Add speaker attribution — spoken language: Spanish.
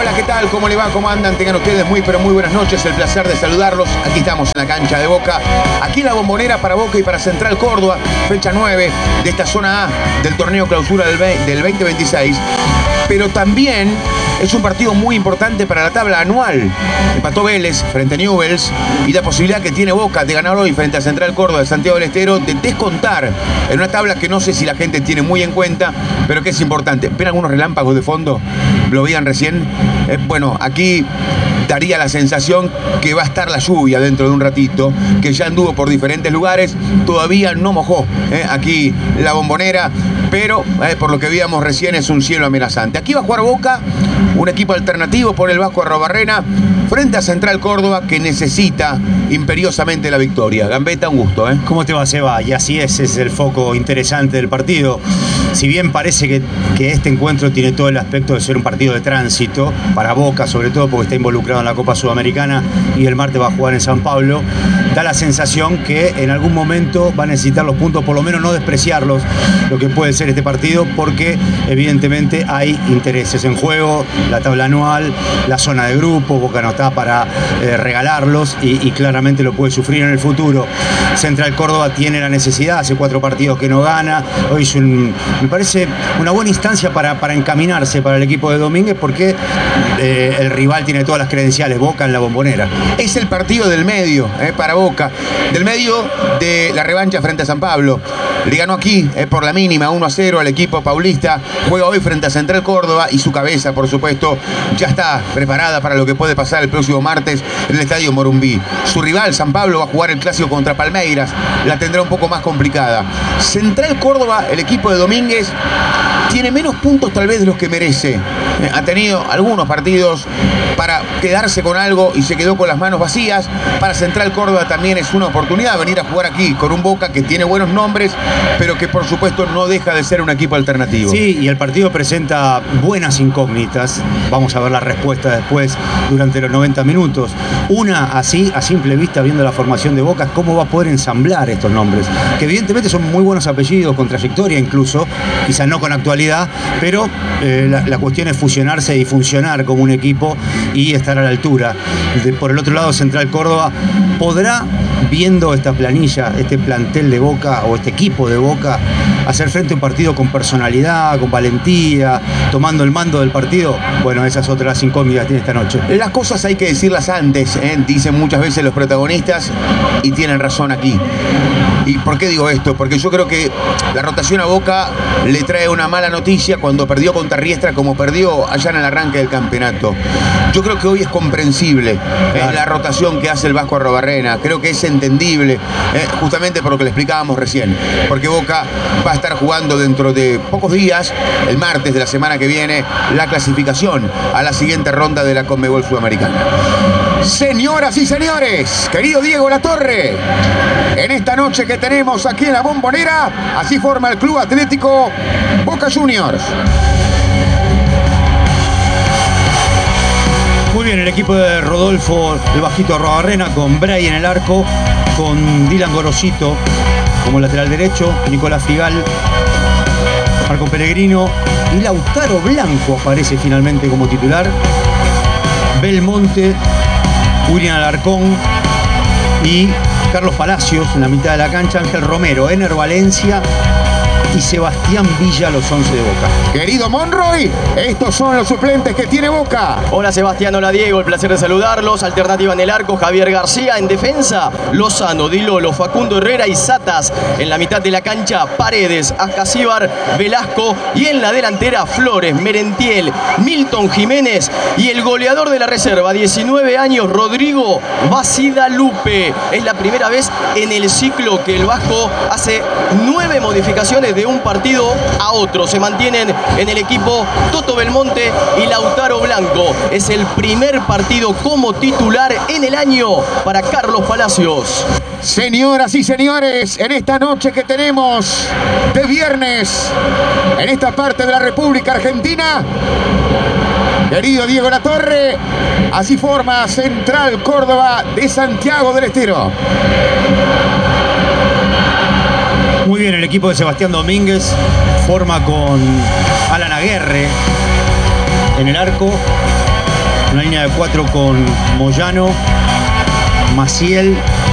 Speaker 1: Hola, ¿qué tal? ¿Cómo le va? ¿Cómo andan? Tengan ustedes muy, pero muy buenas noches. El placer de saludarlos. Aquí estamos en la cancha de Boca. Aquí en la Bombonera para Boca y para Central Córdoba. Fecha 9 de esta zona A del torneo clausura del 2026. Pero también es un partido muy importante para la tabla anual. Empató Vélez frente a Newell's y la posibilidad que tiene Boca de ganar hoy frente a Central Córdoba de Santiago del Estero, de descontar en una tabla que no sé si la gente tiene muy en cuenta, pero que es importante. ¿Ven algunos relámpagos de fondo? ¿Lo veían recién? Bueno, aquí daría la sensación que va a estar la lluvia dentro de un ratito, que ya anduvo por diferentes lugares, todavía no mojó aquí la Bombonera, pero por lo que veíamos recién es un cielo amenazante. Aquí va a jugar Boca, un equipo alternativo por el Vasco Arrobarrena, frente a Central Córdoba, que necesita imperiosamente la victoria. Gambetta, un gusto.
Speaker 2: ¿Cómo te va, Seba? Y así es el foco interesante del partido. Si bien parece que este encuentro tiene todo el aspecto de ser un partido de tránsito, para Boca sobre todo porque está involucrado en la Copa Sudamericana y el martes va a jugar en San Pablo, da la sensación que en algún momento va a necesitar los puntos, por lo menos no despreciarlos, lo que puede ser este partido, porque evidentemente hay intereses en juego, la tabla anual, la zona de grupo. Boca no está para regalarlos y claramente lo puede sufrir en el futuro. Central Córdoba tiene la necesidad, hace 4 partidos que no gana. Hoy es me parece una buena instancia para encaminarse para el equipo de Domínguez, porque el rival tiene todas las credenciales, Boca en la Bombonera.
Speaker 1: Es el partido del medio para Boca, del medio de la revancha frente a San Pablo. Le ganó aquí por la mínima 1-0 al equipo paulista. Juega hoy frente a Central Córdoba y su cabeza, por supuesto, ya está preparada para lo que puede pasar el próximo martes en el Estadio Morumbí. Su rival, San Pablo, va a jugar el clásico contra Palmeiras. La tendrá un poco más complicada. Central Córdoba, el equipo de Domínguez, tiene menos puntos tal vez de los que merece. Ha tenido algunos partidos para quedarse con algo y se quedó con las manos vacías. Para Central Córdoba también es una oportunidad venir a jugar aquí con un Boca que tiene buenos nombres, pero que por supuesto no deja de ser un equipo alternativo.
Speaker 2: Sí, y el partido presenta buenas incógnitas. Vamos a ver la respuesta después durante los 90 minutos. Una, así, a simple vista, viendo la formación de Boca, es cómo va a poder ensamblar estos nombres, que evidentemente son muy buenos apellidos, con trayectoria incluso, quizás no con actualidad, pero la cuestión es fusionarse y funcionar como un equipo y estar a la altura. Por el otro lado, Central Córdoba podrá, viendo esta planilla, este plantel de Boca o este equipo de Boca, hacer frente a un partido con personalidad, con valentía, tomando el mando del partido. Bueno, esas otras incógnitas tiene esta noche.
Speaker 1: Las cosas hay que decirlas antes, dicen muchas veces los protagonistas, y tienen razón aquí. ¿Y por qué digo esto? Porque yo creo que la rotación a Boca le trae una mala noticia cuando perdió contra Riestra, como perdió allá en el arranque del campeonato. Yo creo que hoy es comprensible la rotación que hace el Vasco Arrobarrena. Creo que es entendible, justamente por lo que le explicábamos recién. Porque Boca va a estar jugando dentro de pocos días, el martes de la semana que viene, la clasificación a la siguiente ronda de la Conmebol Sudamericana. Señoras y señores, querido Diego Latorre, en esta noche que tenemos aquí en la Bombonera, así forma el Club Atlético Boca Juniors.
Speaker 2: Muy bien, el equipo de Rodolfo, el Vasquito Arrobarrena, con Bray en el arco, con Dylan Gorosito como lateral derecho, Nicolás Figal, Marco Pellegrino y Lautaro Blanco aparece finalmente como titular. Belmonte, William Alarcón y Carlos Palacios en la mitad de la cancha, Ángel Romero, Ener Valencia y Sebastián Villa, los 11 de Boca.
Speaker 1: Querido Monroy, estos son los suplentes que tiene Boca.
Speaker 3: Hola Sebastián, hola Diego, el placer de saludarlos. Alternativa en el arco, Javier García. En defensa, Lozano, Di Lolo, Facundo Herrera y Satas. En la mitad de la cancha, Paredes, Ascasíbar, Velasco. Y en la delantera, Flores, Merentiel, Milton Jiménez y el goleador de la reserva, 19 años, Rodrigo Basidalupe. Es la primera vez en el ciclo que el Vasco hace 9 modificaciones de un partido a otro. Se mantienen en el equipo Toto Belmonte y Lautaro Blanco. Es el primer partido como titular en el año para Carlos Palacios.
Speaker 1: Señoras y señores, en esta noche que tenemos de viernes en esta parte de la República Argentina, querido Diego Latorre, así forma Central Córdoba de Santiago del Estero.
Speaker 2: Muy bien, el equipo de Sebastián Domínguez forma con Alan Aguerre en el arco, Una línea de 4 con Moyano, Maciel,